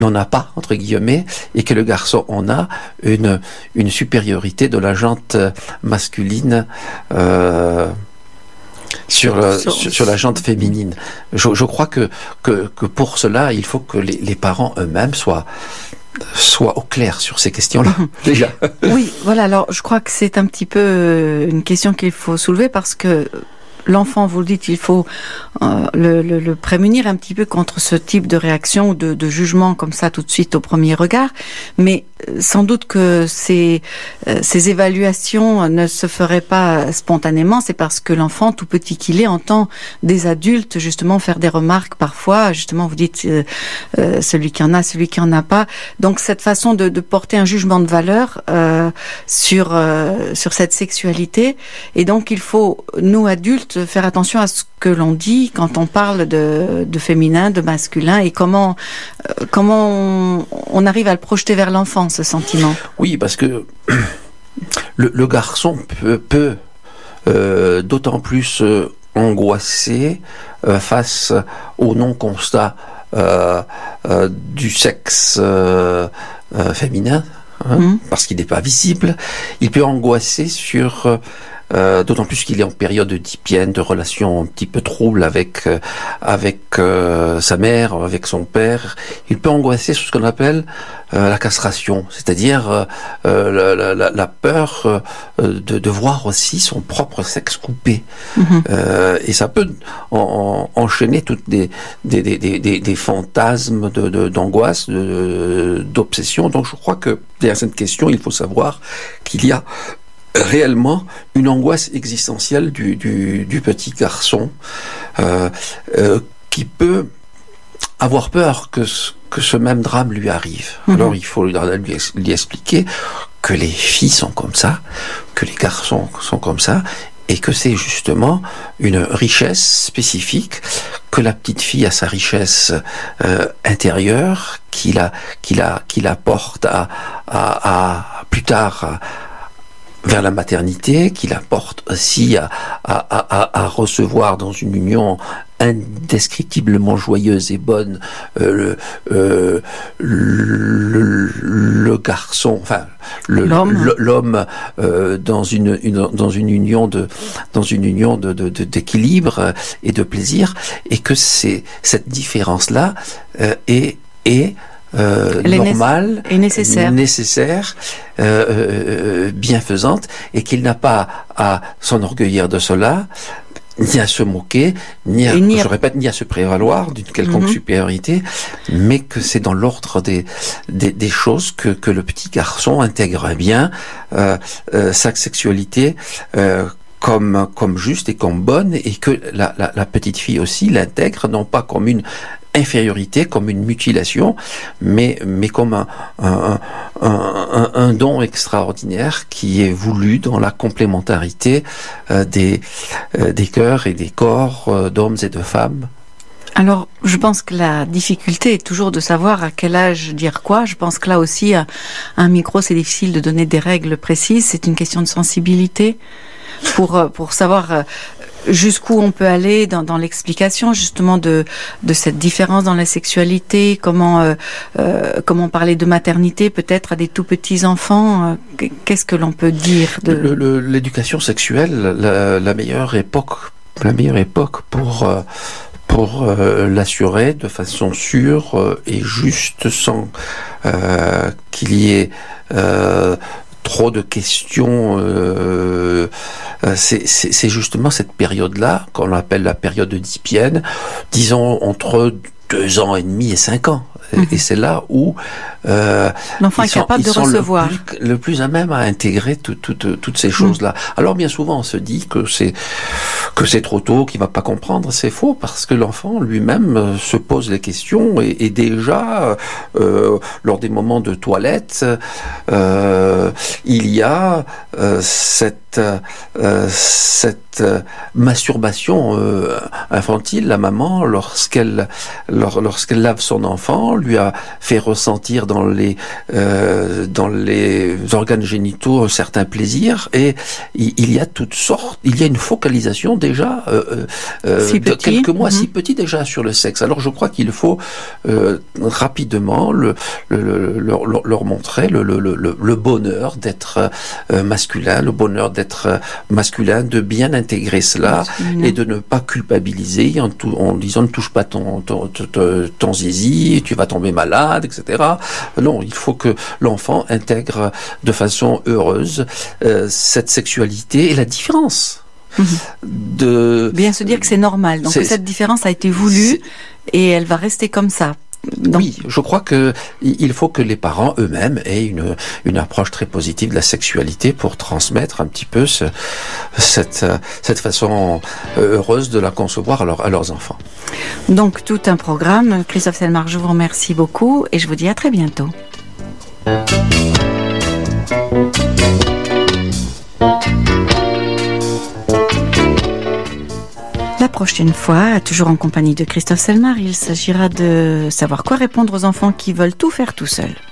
n'en a pas, entre guillemets, et que le garçon en a une supériorité de la jante masculine sur la jante féminine. Je crois que pour cela, il faut que les parents eux-mêmes soient au clair sur ces questions-là, déjà. Oui, voilà, alors je crois que c'est un petit peu une question qu'il faut soulever parce que l'enfant, vous le dites, il faut le prémunir un petit peu contre ce type de réaction ou de jugement comme ça tout de suite au premier regard. Mais sans doute que ces évaluations ne se feraient pas spontanément. C'est parce que l'enfant, tout petit qu'il est, entend des adultes justement faire des remarques parfois. Justement, vous dites celui qui en a, celui qui en a pas. Donc cette façon de porter un jugement de valeur sur cette sexualité. Et donc il faut, nous adultes, faire attention à ce que l'on dit quand on parle de féminin, de masculin, et comment on arrive à le projeter vers l'enfant, ce sentiment. Oui, parce que le garçon peut d'autant plus angoisser face au non-constat du sexe féminin, parce qu'il n'est pas visible. Il peut angoisser sur... d'autant plus qu'il est en période d'hypiène, de relation un petit peu trouble avec sa mère, avec son père. Il peut angoisser sur ce qu'on appelle la castration, c'est-à-dire la peur de voir aussi son propre sexe coupé. Et ça peut enchaîner toutes des fantasmes d'angoisse, d'obsession. Donc je crois que derrière cette question, il faut savoir qu'il y a réellement une angoisse existentielle du petit garçon qui peut avoir peur que ce même drame lui arrive. Alors il faut lui expliquer que les filles sont comme ça, que les garçons sont comme ça, et que c'est justement une richesse spécifique, que la petite fille a sa richesse intérieure, qui la porte à plus tard vers la maternité, qui la porte aussi à recevoir dans une union indescriptiblement joyeuse et bonne le garçon, enfin l'homme dans une union d'équilibre et de plaisir, et que cette différence là est normale et nécessaire, bienfaisante, et qu'il n'a pas à s'enorgueillir de cela, ni à se moquer, ni à se prévaloir d'une quelconque supériorité, mais que c'est dans l'ordre des choses que le petit garçon intègre bien sa sexualité comme juste et comme bonne, et que la petite fille aussi l'intègre, non pas comme une infériorité, comme une mutilation, mais comme un don extraordinaire qui est voulu dans la complémentarité des cœurs et des corps d'hommes et de femmes. Alors, je pense que la difficulté est toujours de savoir à quel âge dire quoi. Je pense que là aussi, à un micro, c'est difficile de donner des règles précises. C'est une question de sensibilité pour savoir jusqu'où on peut aller dans l'explication justement de cette différence dans la sexualité, comment parler de maternité peut-être à des tout petits enfants. Qu'est-ce que l'on peut dire de l'éducation sexuelle, la meilleure époque pour l'assurer de façon sûre et juste, sans qu'il y ait trop de questions, c'est justement cette période-là qu'on appelle la période d'hypiène, disons entre 2 ans et demi et 5 ans. Et c'est là où l'enfant est capable de recevoir, le plus à même à intégrer toutes ces choses-là. Alors bien souvent on se dit que c'est trop tôt, qu'il va pas comprendre. C'est faux, parce que l'enfant lui-même se pose les questions, et déjà lors des moments de toilette, il y a cette masturbation infantile. La maman, lorsqu'elle lave son enfant, parent lui a fait ressentir dans les organes génitaux un certain plaisir, et il y a toutes sortes, il y a une focalisation déjà de quelques mois, si petit déjà sur le sexe. Alors je crois qu'il faut rapidement leur montrer le bonheur d'être masculin, le bonheur d'être masculin, de bien intégrer cela et de ne pas culpabiliser en disant ne touche pas ton zizi, tu vas tomber malade, etc. Non, il faut que l'enfant intègre de façon heureuse cette sexualité et la différence. Bien se dire que c'est normal. Donc cette différence a été voulue et elle va rester comme ça. Donc, oui, je crois que il faut que les parents eux-mêmes aient une approche très positive de la sexualité pour transmettre un petit peu cette façon heureuse de la concevoir à leurs enfants. Donc tout un programme. Christophe Selmar, je vous remercie beaucoup et je vous dis à très bientôt. La prochaine fois, toujours en compagnie de Christophe Selmar, il s'agira de savoir quoi répondre aux enfants qui veulent tout faire tout seuls.